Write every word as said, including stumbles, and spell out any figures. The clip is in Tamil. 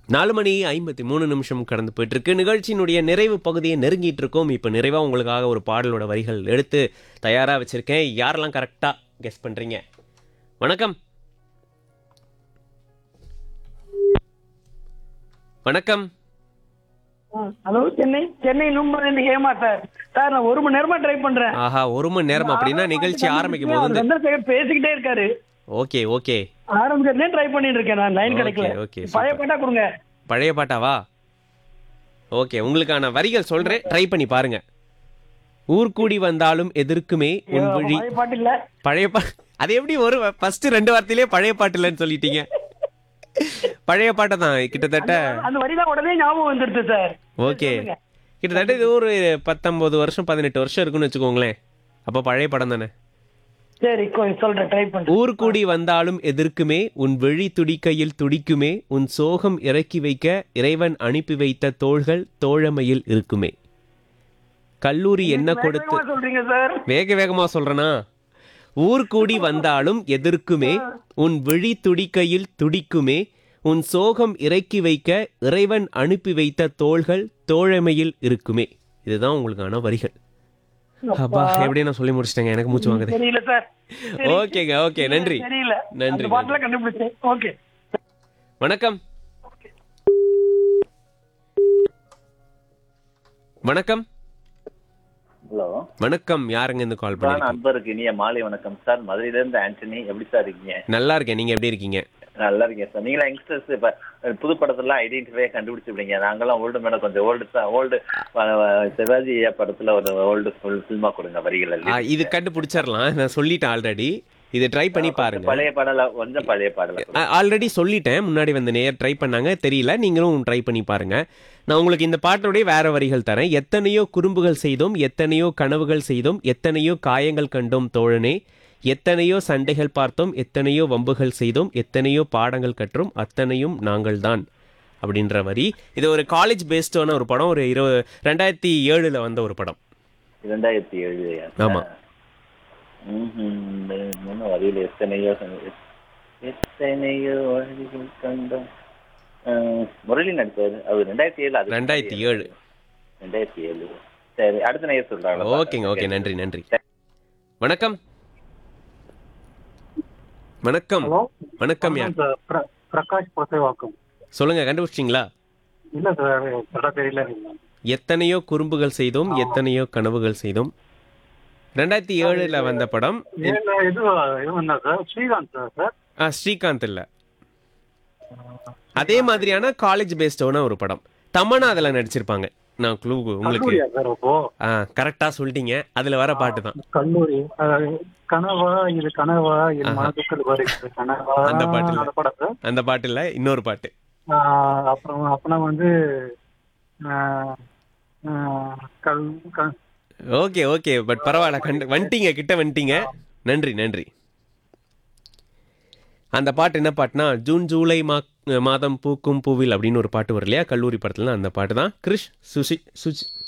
நாலு மணி ஐம்பத்தி மூணு நிமிஷம் கடந்து போயிட்டு இருக்கு. நிகழ்ச்சியினுடைய நிறைவு பகுதியை நெருங்கிட்டு இருக்கோம். இப்போ நிறைவாக உங்களுக்காக ஒரு பாடலோட வரிகள் எடுத்து தயாராக வச்சிருக்கேன். யாரெல்லாம் கரெக்டாக கெஸ் பண்ணுறீங்க? வணக்கம். வணக்கம். Hello, Chennai Chennai நும்பர்லேருந்து Hema sir. Sir நான் ஒரு மணி நேரமா ட்ரை பண்றேன். ஆஹா, ஒரு மணி நேரம் அப்படின்னா நிகழ்ச்சி ஆரம்பிக்கும் போது சந்திரசேகர் பேசிக்கிட்டே இருக்காரு. ஓகே ஓகே ஆரம்பிக்கிறதுலே ட்ரை பண்ணிட்டு இருக்கேன், நான் லைன் கிடைக்கல. ஓகே, பழைய பாட்டா கொடுங்க. பழைய பாட்டாவா? ஓகே, உங்களுக்கான வரிகள் சொல்றேன், ட்ரை பண்ணி பாருங்க. ஊர்கூடி வந்தாலும் எதிர்க்குமே உன் விழி. பழைய பாட்டு இல்ல. பழைய பா அது எப்படி ஒரு ஃபர்ஸ்ட் ரெண்டு வார்த்தையிலே பழைய பாட்டு இல்லைன்னு சொல்லிட்டீங்க? பழைய பாட்டை தான் கிட்டத்தட்ட. அந்த வரிதான் உடனே ஞாபகம் வந்துடுது சார். ஓகே, கிட்டத்தட்ட இது ஒரு பத்தொன்பது வருஷம் பதினெட்டு வருஷம் இருக்குன்னு வச்சுக்கோங்களேன். அப்போ பழைய படம் தானே. சரி சொல்றேன், ட்ரை பண்றேன். ஊர்கூடி வந்தாலும் எதிர்க்குமே உன் விழி துடிக்கையில் துடிக்குமே உன் சோகம் இறக்கி வைக்க இறைவன் அனுப்பி வைத்த தோள்கள் தோழமையில் இருக்குமே. கல்லூரி என்ன கொடுத்து சொல்றீங்க சார்? வேக வேகமா சொல்றனா? ஊர்கூடி வந்தாலும் எதிர்க்குமே உன் விழி துடிக்கையில் துடிக்குமே உன் சோகம் இறக்கி வைக்க இறைவன் அனுப்பி வைத்த தோள்கள் தோழமையில் இருக்குமே. இதுதான் உங்களுக்கான வரிகள். அப்பா, எப்படியே நான் சொல்லி முடிச்சிட்டேங்க, எனக்கு மூச்சு வாங்குது. தெரியல சார். ஓகேங்க, ஓகே, நன்றி. தெரியல, நன்றி. பாட்டுல கண்டுபிடிச்சேன். ஓகே, வணக்கம். வணக்கம். ஹலோ, வணக்கம். யாருங்க இந்த கால் பண்ணி? அன்பருக்கு இனிய மாலை வணக்கம் சார். மதுரையில இருந்து ஆண்டனி. எப்படி சார் இருக்கீங்க? நல்லா இருக்கேன், நீங்க எப்படி இருக்கீங்க? நல்லா இருக்கேன் சார். நீங்களா யங்ஸ்டர்ஸ் இப்ப புது படத்தெல்லாம் ஐடென்டிஃபை கண்டுபிடிச்சிருப்பீங்க. நாங்கெல்லாம் ஓல்டு மேடம், கொஞ்சம் ஓல்டு ஓல்டு சிவாஜி படத்துல ஒரு ஓல்டு ஃபில்மா கொடுங்க வரிகள். இது கண்டுபிடிச்சிடலாம், நான் சொல்லிட்டேன் ஆல்ரெடி. இதை ட்ரை பண்ணி பாருங்க. பழைய பாடல, கொஞ்சம் பழைய பாடல ஆல்ரெடி சொல்லிட்டேன். முன்னாடி வந்து நேர் ட்ரை பண்ணாங்க, தெரியல. நீங்களும் ட்ரை பண்ணி பாருங்க. நான் உங்களுக்கு இந்த பாட்டோடைய வேற வரிகள் தரேன். எத்தனையோ குறும்புகள் செய்தோம், எத்தனையோ கனவுகள் செய்தோம், எத்தனையோ காயங்கள் கண்டோம் தோழனே, எத்தனையோ சண்டைகள் பார்த்தோம், எத்தனையோ வம்புகள் செய்தோம், எத்தனையோ பாடங்கள் கற்றோம், அத்தனையும் நாங்கள் தான் அப்படின்ற வரி. இது ஒரு காலேஜ் பேஸ்டான ஒரு படம். ஒரு இருபது ரெண்டாயிரத்தி ஏழுல வந்த ஒரு படம். இரண்டாயிரத்தி ஏழு ஆமா. வரியில எத்தனையோ எத்தனையோ வழிகள் கண்டோம். முரளி நடிச்சாரு. அது ரெண்டாயிரத்தி ஏழு அது ரெண்டாயிரத்தி ஏழு ரெண்டாயிரத்தி ஏழு சரி, அடுத்த நேரம் சொல்றாங்க. ஓகேங்க, ஓகே, நன்றி நன்றி. வணக்கம். வணக்கம். வணக்கம். யார்? பிரகாஷ் பிரசேவாக்கம். சொல்லுங்க, கண்டுபிடிச்சிங்களா? இல்ல சார், தெரியல. எத்தனையோ குறும்புகள் செய்தோம், எத்தனையோ கனவுகள் செய்தோம். ரெண்டாயிரத்தி ஏழுல வந்த படம். ஸ்ரீகாந்த் சார்? ஸ்ரீகாந்த் இல்ல, அதே மாதிரியான காலேஜ் பேஸ்டான ஒரு படம். தமன்னா அதுல நடிச்சிருப்பாங்க. நான் க்ளூ உங்களுக்கு கரெக்டா சொல்லிட்டீங்க. அதுல வர பாட்டு தான் கல்லூரி. கனவா இது கனவா இது மனதுக்குள் வருகிறது கனவா. அந்த பாட்டு இல்ல, அந்த பாட்டு இல்ல, இன்னொரு பாட்டு. அப்புறம் அப்புறம் வந்து ஓகே ஓகே, பட் பரவாயில்ல, கண்டு வந்துட்டீங்க, கிட்ட வந்துட்டீங்க. நன்றி நன்றி. அந்த பாட்டு என்ன பாட்டுனா, ஜூன் ஜூலை மா மாதம் பூக்கும் பூவில் அப்படின்னு ஒரு பாட்டு வரும் இல்லையா, கல்லூரி படத்துல. அந்த பாட்டு தான். கிறிஷ் சுசி சுசி